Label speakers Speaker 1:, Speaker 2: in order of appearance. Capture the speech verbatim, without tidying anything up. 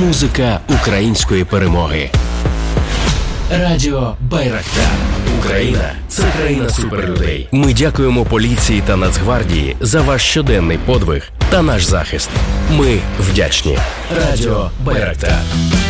Speaker 1: Музика української перемоги. Радіо Байрактар. Україна – це країна суперлюдей. Ми дякуємо поліції та Нацгвардії за ваш щоденний подвиг та наш захист. Ми вдячні. Радіо Байрактар.